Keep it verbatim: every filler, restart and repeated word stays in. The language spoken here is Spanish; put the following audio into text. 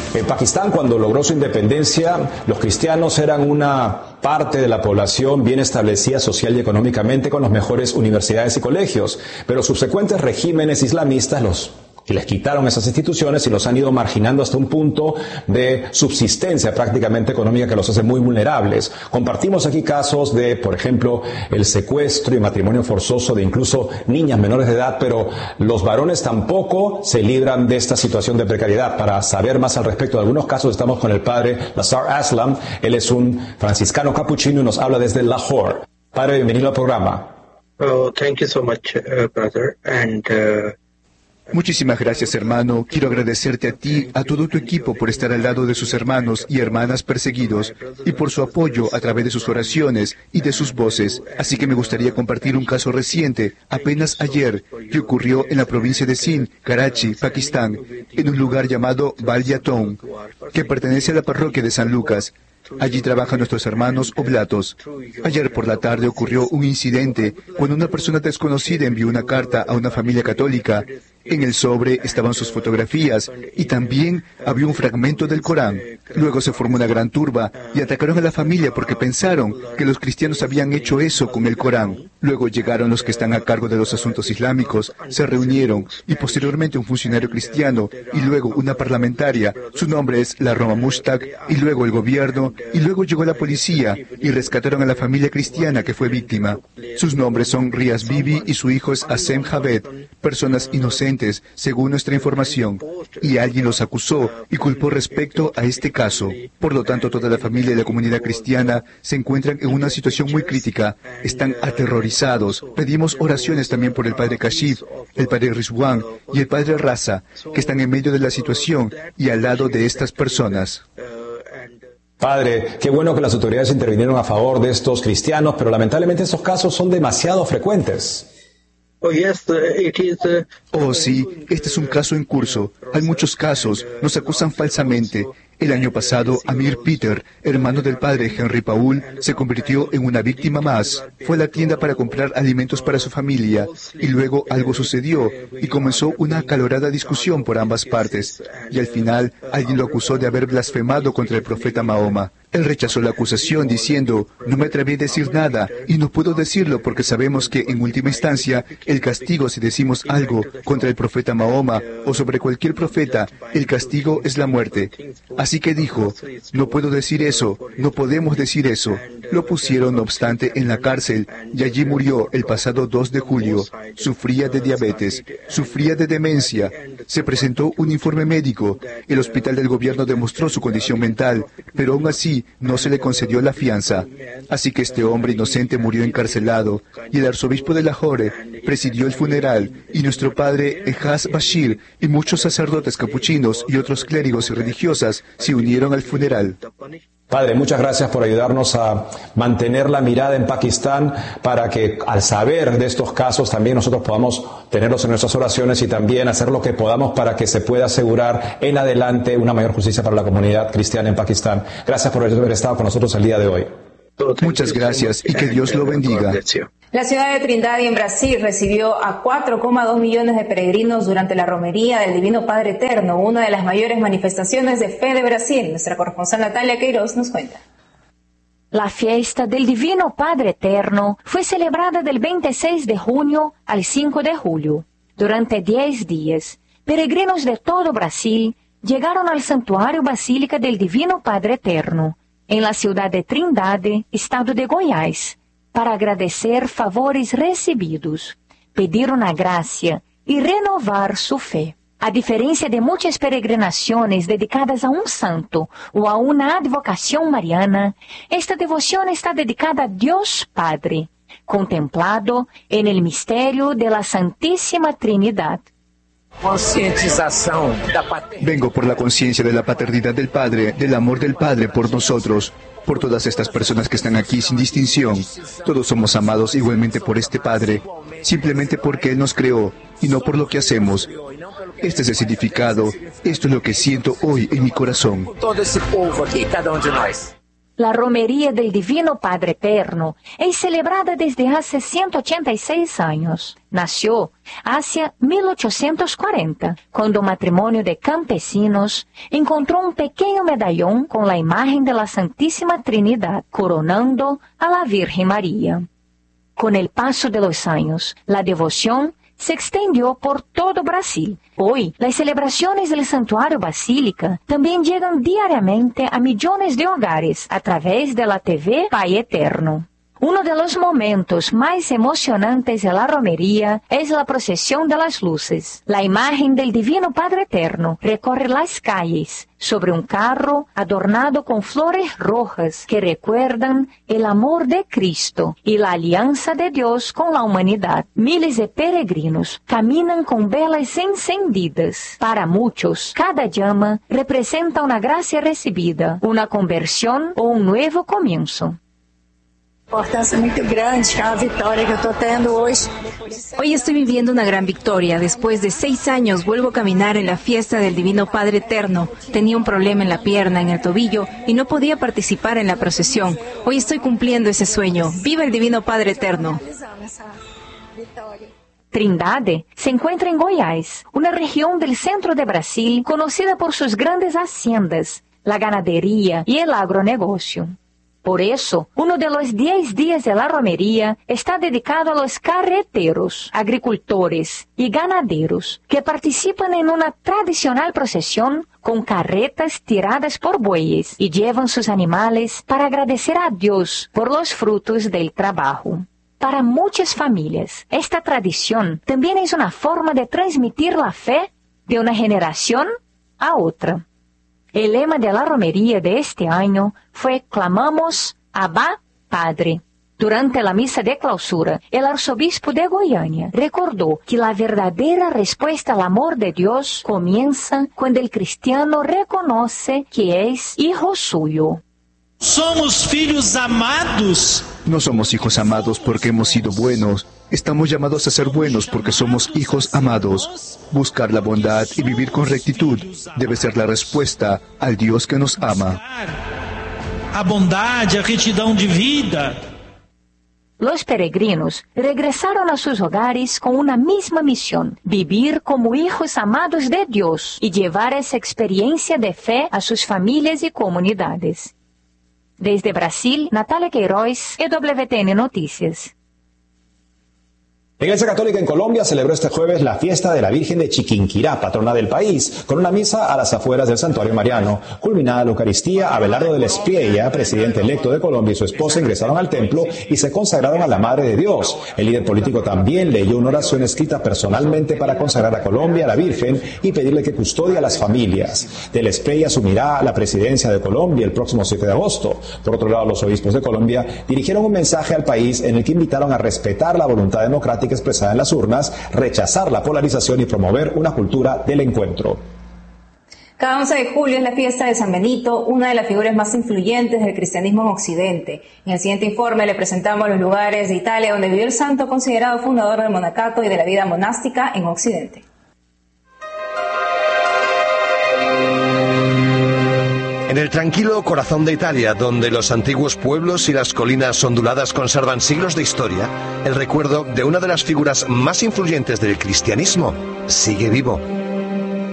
En Pakistán, cuando logró su independencia, los cristianos eran una parte de la población bien establecida social y económicamente con las mejores universidades y colegios, pero subsecuentes regímenes islamistas los que les quitaron esas instituciones y los han ido marginando hasta un punto de subsistencia prácticamente económica que los hace muy vulnerables. Compartimos aquí casos de, por ejemplo, el secuestro y matrimonio forzoso de incluso niñas menores de edad, pero los varones tampoco se libran de esta situación de precariedad. Para saber más al respecto de algunos casos, estamos con el padre Lazar Aslam. Él es un franciscano capuchino y nos habla desde Lahore. Padre, bienvenido al programa. Oh, thank you so much, uh, brother, and uh... Muchísimas gracias, hermano. Quiero agradecerte a ti, a todo tu equipo por estar al lado de sus hermanos y hermanas perseguidos y por su apoyo a través de sus oraciones y de sus voces. Así que me gustaría compartir un caso reciente, apenas ayer, que ocurrió en la provincia de Sindh, Karachi, Pakistán, en un lugar llamado Balyaton, que pertenece a la parroquia de San Lucas. Allí trabajan nuestros hermanos oblatos. Ayer por la tarde ocurrió un incidente cuando una persona desconocida envió una carta a una familia católica. En el sobre estaban sus fotografías y también había un fragmento del Corán. Luego se formó una gran turba y atacaron a la familia porque pensaron que los cristianos habían hecho eso con el Corán. Luego llegaron los que están a cargo de los asuntos islámicos, se reunieron y posteriormente un funcionario cristiano y luego una parlamentaria, su nombre es la Roma Mushtaq, y luego el gobierno y luego llegó la policía y rescataron a la familia cristiana que fue víctima. Sus nombres son Riaz Bibi y su hijo es Asem Javed, personas inocentes según nuestra información, y alguien los acusó y culpó respecto a este caso. Por lo tanto, toda la familia y la comunidad cristiana se encuentran en una situación muy crítica, están aterrorizados. Pedimos oraciones también por el padre Kashif, el padre Rizwan y el padre Raza, que están en medio de la situación y al lado de estas personas. Padre, qué bueno que las autoridades intervinieron a favor de estos cristianos, pero lamentablemente estos casos son demasiado frecuentes. Oh, yes, it is, uh... Oh, sí, este es un caso en curso. Hay muchos casos, nos acusan falsamente. El año pasado, Amir Peter, hermano del padre Henry Paul, se convirtió en una víctima más. Fue a la tienda para comprar alimentos para su familia, y luego algo sucedió, y comenzó una acalorada discusión por ambas partes. Y al final, alguien lo acusó de haber blasfemado contra el profeta Mahoma. Él rechazó la acusación diciendo, no me atreví a decir nada, y no puedo decirlo porque sabemos que, en última instancia, el castigo si decimos algo contra el profeta Mahoma o sobre cualquier profeta, el castigo es la muerte. Así que dijo, no puedo decir eso, no podemos decir eso. Lo pusieron, no obstante, en la cárcel, y allí murió el pasado dos de julio. Sufría de diabetes, sufría de demencia. Se presentó un informe médico. El hospital del gobierno demostró su condición mental, pero aún así, no se le concedió la fianza. Así que este hombre inocente murió encarcelado, y el arzobispo de Lahore presidió el funeral, y nuestro padre Ejaz Bashir y muchos sacerdotes capuchinos y otros clérigos y religiosas se unieron al funeral. Padre, muchas gracias por ayudarnos a mantener la mirada en Pakistán para que al saber de estos casos también nosotros podamos tenerlos en nuestras oraciones y también hacer lo que podamos para que se pueda asegurar en adelante una mayor justicia para la comunidad cristiana en Pakistán. Gracias por haber estado con nosotros el día de hoy. Muchas gracias y que Dios lo bendiga. La ciudad de Trindade en Brasil recibió a cuatro coma dos millones de peregrinos durante la romería del Divino Padre Eterno, una de las mayores manifestaciones de fe de Brasil. Nuestra corresponsal Natalia Queiroz nos cuenta. La fiesta del Divino Padre Eterno fue celebrada del veintiséis de junio al cinco de julio. Durante diez días, peregrinos de todo Brasil llegaron al santuario Basílica del Divino Padre Eterno, en la ciudad de Trindade, estado de Goiás, para agradecer favores recibidos, pedir una gracia y renovar su fe. A diferencia de muchas peregrinaciones dedicadas a un santo o a una advocación mariana, esta devoción está dedicada a Dios Padre, contemplado en el misterio de la Santísima Trinidad. Vengo por la conciencia de la paternidad del Padre, del amor del Padre por nosotros, por todas estas personas que están aquí sin distinción. Todos somos amados igualmente por este Padre, simplemente porque Él nos creó y no por lo que hacemos. Este es el significado, esto es lo que siento hoy en mi corazón. La romería del Divino Padre Eterno es celebrada desde hace ciento ochenta y seis años. Nació hacia mil ochocientos cuarenta, cuando un matrimonio de campesinos encontró un pequeño medallón con la imagen de la Santísima Trinidad coronando a la Virgen María. Con el paso de los años, la devoción se extendió por todo Brasil. Hoy, las celebraciones del Santuario Basílica también llegan diariamente a millones de hogares a través de la T V Pai Eterno. Uno de los momentos más emocionantes de la romería es la procesión de las luces. La imagen del Divino Padre Eterno recorre las calles sobre un carro adornado con flores rojas que recuerdan el amor de Cristo y la alianza de Dios con la humanidad. Miles de peregrinos caminan con velas encendidas. Para muchos, cada llama representa una gracia recibida, una conversión o un nuevo comienzo. Importância muito grande, que é uma vitória que eu estou tendo hoje. Hoy estoy viviendo una gran victoria. Después de seis años vuelvo a caminar en la fiesta del Divino Padre Eterno. Tenía un problema en la pierna, en el tobillo, y no podía participar en la procesión. Hoy estoy cumpliendo ese sueño. ¡Viva el Divino Padre Eterno! Trindade se encuentra en Goiás, una región del centro de Brasil conocida por sus grandes haciendas, la ganadería y el agronegocio. Por eso, uno de los diez días de la romería está dedicado a los carreteros, agricultores y ganaderos que participan en una tradicional procesión con carretas tiradas por bueyes y llevan sus animales para agradecer a Dios por los frutos del trabajo. Para muchas familias, esta tradición también es una forma de transmitir la fe de una generación a otra. El lema de la romería de este año fue Clamamos Abba Padre. Durante la misa de clausura, el arzobispo de Goiânia recordó que la verdadera respuesta al amor de Dios comienza cuando el cristiano reconoce que es hijo suyo. Somos filhos amados. No somos hijos amados porque hemos sido buenos. Estamos llamados a ser buenos porque somos hijos amados. Buscar la bondad y vivir con rectitud debe ser la respuesta al Dios que nos ama. A bondade, a retidão de vida. Los peregrinos regresaron a sus hogares con una misma misión: vivir como hijos amados de Dios y llevar esa experiencia de fe a sus familias y comunidades. Desde Brasil, Natalia Queiroz, E W T N Noticias. La Iglesia Católica en Colombia celebró este jueves la fiesta de la Virgen de Chiquinquirá, patrona del país, con una misa a las afueras del Santuario Mariano. Culminada la Eucaristía, Abelardo de la Espriella, presidente electo de Colombia, y su esposa ingresaron al templo y se consagraron a la Madre de Dios. El líder político también leyó una oración escrita personalmente para consagrar a Colombia a la Virgen y pedirle que custodie a las familias. De la Espriella asumirá la presidencia de Colombia el próximo siete de agosto. Por otro lado, los obispos de Colombia dirigieron un mensaje al país en el que invitaron a respetar la voluntad democrática expresada en las urnas, rechazar la polarización y promover una cultura del encuentro. Cada once de julio es la fiesta de San Benito, una de las figuras más influyentes del cristianismo en Occidente. En el siguiente informe le presentamos los lugares de Italia donde vivió el santo, considerado fundador del monacato y de la vida monástica en Occidente. En el tranquilo corazón de Italia, donde los antiguos pueblos y las colinas onduladas conservan siglos de historia, el recuerdo de una de las figuras más influyentes del cristianismo sigue vivo.